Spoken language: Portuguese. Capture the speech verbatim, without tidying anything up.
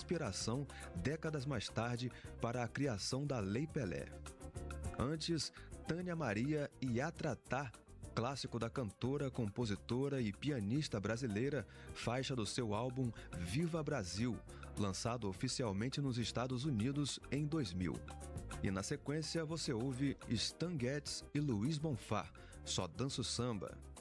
inspiração décadas mais tarde para a criação da Lei Pelé. Antes, Tânia Maria Iatratá, clássico da cantora, compositora e pianista brasileira, faixa do seu álbum Viva Brasil, lançado oficialmente nos Estados Unidos em dois mil. E na sequência você ouve Stan Getz e Luiz Bonfá, Só Danço Samba.